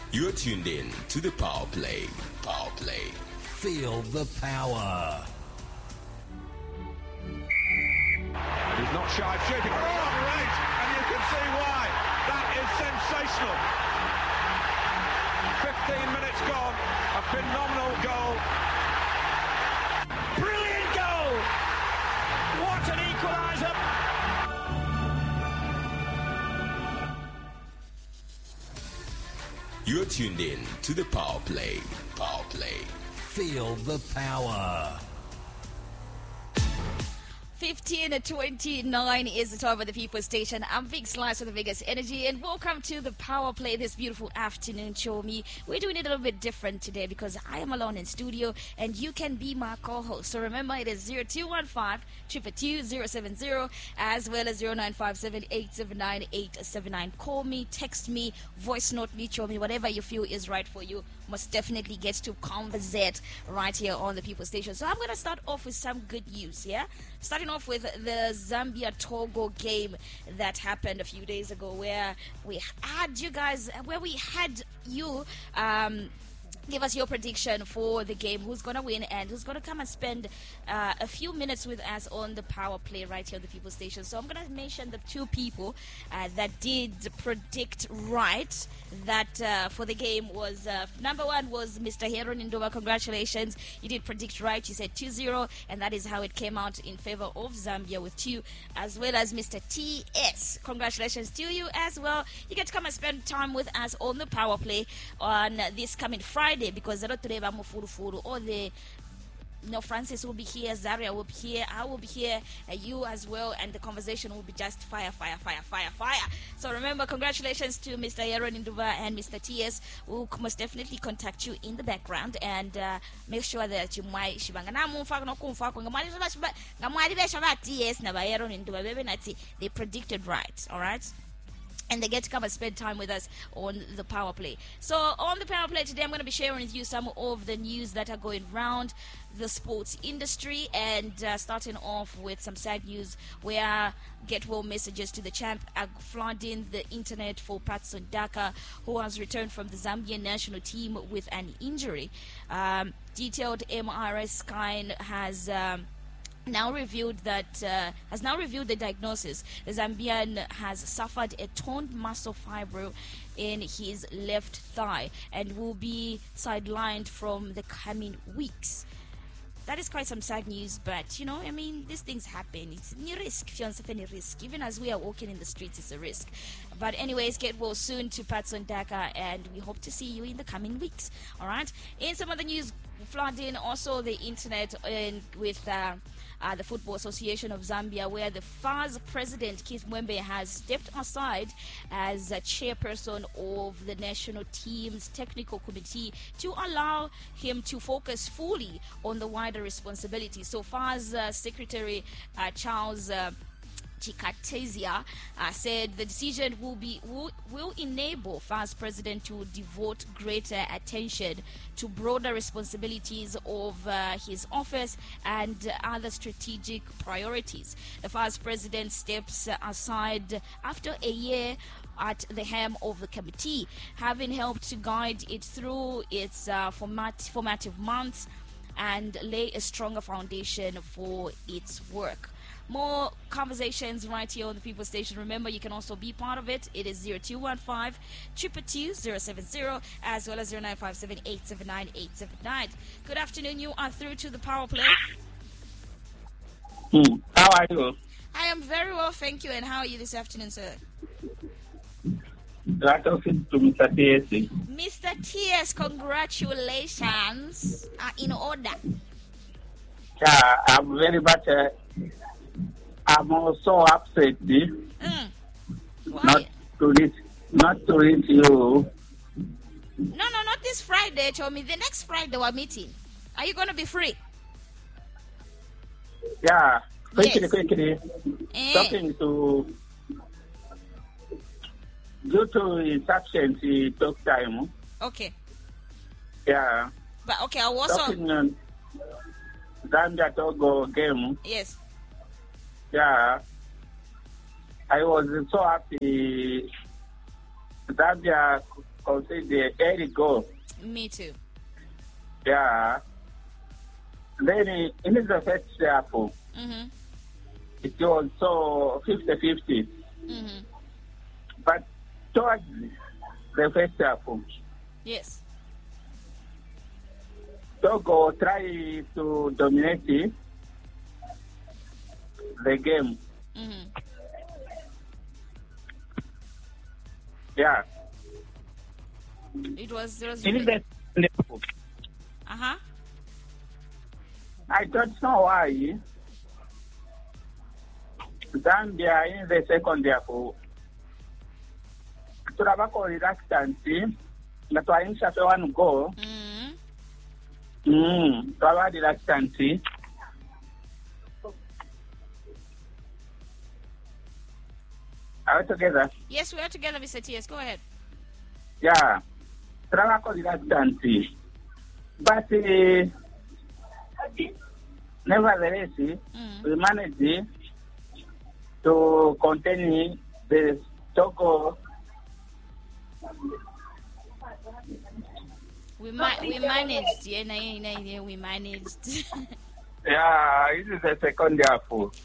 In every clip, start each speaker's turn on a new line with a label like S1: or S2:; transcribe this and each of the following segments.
S1: You're tuned in to the Power Play. Power Play. Feel the power.
S2: He's not shy of shooting. Oh, great! And you can see why. That is sensational. 15 minutes gone. A phenomenal goal. Brilliant goal! What an equaliser!
S1: You're tuned in to the Power Play. Power Play. Feel the power.
S3: 15:29 is the time of the People Station. I'm Big Slice with the biggest energy, and welcome to the Power Play this beautiful afternoon. Show me, we're doing it a little bit different today because I am alone in studio, and you can be my co-host. So remember, it is 0215 222 070 as well as 0957 879 879. Call me, text me, voice note me, show me whatever you feel is right for you. Must definitely get to conversate right here on the People Station. So I'm going to start off with some good news, yeah? Starting off with the Zambia-Togo game that happened a few days ago, where we had you give us your prediction for the game, who's going to win and who's going to come and spend a few minutes with us on the Power Play right here on the People Station. So I'm going to mention the two people that did predict right that for the game was number one was Mr. Heron Indova. Congratulations, you did predict right. You said 2-0, and that is how it came out in favor of Zambia with 2, as well as Mr. TS. Congratulations to you as well. You get to come and spend time with us on the Power Play on this coming Friday, because all the Francis will be here, Zaria will be here, I will be here, you as well, and the conversation will be just fire. So remember, congratulations to Mr. Aaron Induva and Mr. TS, who must definitely contact you in the background and make sure that you might they predicted right, alright? And they get to come and spend time with us on the Power Play. So on the Power Play today, I'm going to be sharing with you some of the news that are going around the sports industry, and starting off with some sad news where get well messages to the champ are flooding the internet for Patson Daka, who has returned from the Zambian national team with an injury. Detailed MRI scan has now revealed the diagnosis. The Zambian has suffered a torn muscle fiber in his left thigh and will be sidelined from the coming weeks. That is quite some sad news, but these things happen. It's a risk. Risk. Even as we are walking in the streets, it's a risk. But anyways, get well soon to Patson Daka, and we hope to see you in the coming weeks. All right. In some other news, flooding also the internet with the Football Association of Zambia, where the FAS president, Keith Mwembe, has stepped aside as a chairperson of the national team's technical committee to allow him to focus fully on the wider responsibility. So FAS Secretary Charles Chikatezia said the decision will enable FAS president to devote greater attention to broader responsibilities of his office and other strategic priorities. The FAS president steps aside after a year at the helm of the committee, having helped to guide it through its formative months and lay a stronger foundation for its work. More conversations right here on the People Station. Remember, you can also be part of it. It is 0215 222 070 as well as 0957 879 879. Good afternoon. You are through to the Power Play.
S4: How are you?
S3: I am very well, thank you. And how are you this afternoon, sir?
S4: You are talking to Mr. TS.
S3: Mr. TS, congratulations are in order.
S4: Yeah, I'm very much. I'm also upset.
S3: Why?
S4: Not to reach you.
S3: No, not this Friday, Tommy. The next Friday we're meeting. Are you going to be free?
S4: Yeah, quickly.
S3: Yes.
S4: Talking to. Due to his absence, he took time.
S3: Okay.
S4: Yeah.
S3: But okay, I was
S4: talking Zambia Togo game.
S3: Yes.
S4: Yeah. I was so happy. Zambia conceded the early goal.
S3: Me too.
S4: Yeah. Then in the first half,
S3: Mm-hmm.
S4: it was so 50-50.
S3: Mm-hmm.
S4: But towards the first half,
S3: Yes.
S4: Togo tried to dominate the game.
S3: Mm-hmm.
S4: Yeah.
S3: It was
S4: In the
S3: uh-huh.
S4: I don't know why Zambia in the second half turabako reluctant nga twayingisha fe one goal.
S3: Mm-hmm.
S4: Twaba reluctant. Are we together?
S3: Yes, we are together, Mr. T.S. Go ahead.
S4: Yeah. Turabako reluctant. But nevertheless, we managed to contain the Togo.
S3: We managed. Yeah, we managed.
S4: Yeah, this is the second half.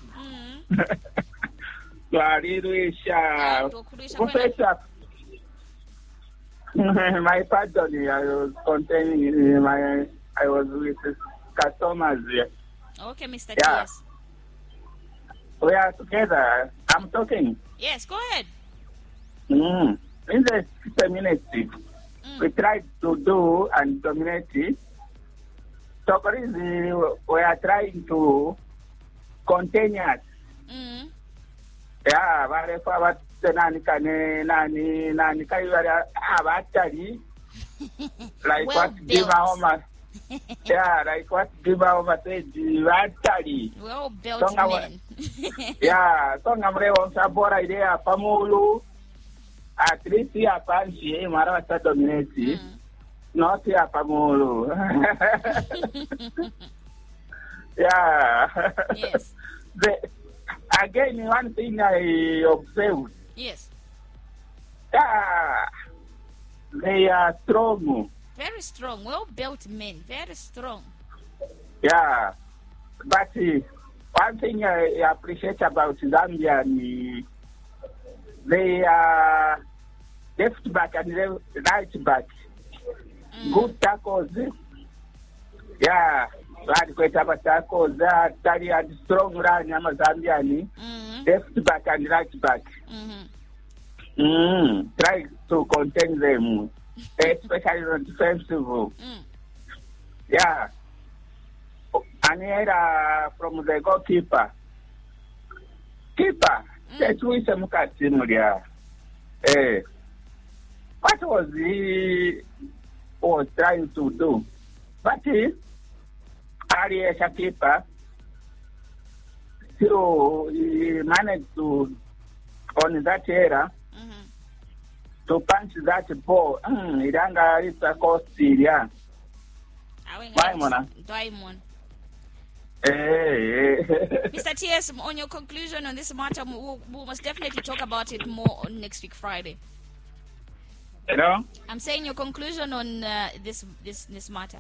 S4: Twaririsha. Professor. My pardon, I was containing I was with customers here.
S3: Okay, Mr.
S4: Yeah.
S3: T.S.
S4: We are together. I'm talking.
S3: Yes, go ahead.
S4: In the 60 minutes, we tried to do and dominate. Tokorizi, we are trying to contain us.
S3: Mm-hmm.
S4: Yeah, but nani abatari like
S3: Well
S4: what
S3: built.
S4: Gima yeah, like what Gima said, batari.
S3: Well built
S4: Tonga
S3: men.
S4: yeah, Tonga mrewa msabora idea pamulu at least ya panchi mara ta dominate not ya pamulu. Yeah.
S3: Yes.
S4: Again, one thing I observed,
S3: Yes.
S4: they are strong.
S3: Very strong. Well built men. Very strong.
S4: Yeah. But one thing I appreciate about Zambia, they are left back and right back. Good tackles. Yeah. Bad tackles. Tari and strong run, Zambiani. Left back and right back. Try to contain them, especially on defensive. Yeah. And here from the goalkeeper. Let's win some Muria. What was he was trying to do? But Ariel keeper, so he managed to, on that era, to punch that ball. Iranga is a cost, yeah.
S3: Diamond.
S4: Hey.
S3: Mr. T.S., on your conclusion on this matter, we must definitely talk about it more on next week Friday.
S4: You know?
S3: I'm saying your conclusion on this matter.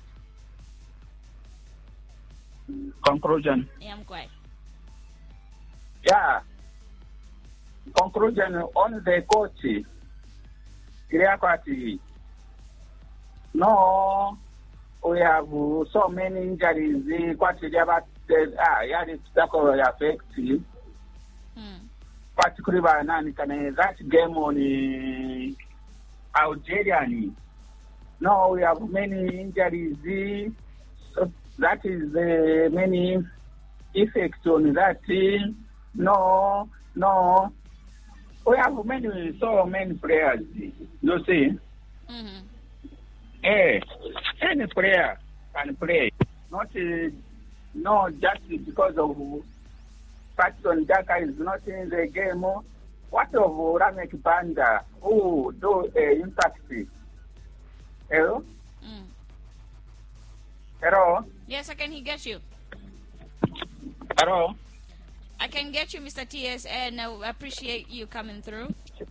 S4: Conclusion.
S3: Yeah, I'm quiet.
S4: Yeah. Conclusion on the coach. No, we have so many injuries. Particularly that game on Algeria. No, we have many injuries. So that is many effects on that team. No. We have so many players. You see? Any player can play. Not just because of Patson Daka is not in the game. What of Ramek Banda who do impact? Hello? Hello?
S3: Yes, I can get you.
S4: Hello?
S3: I can get you, Mr. T.S., and I appreciate you coming through.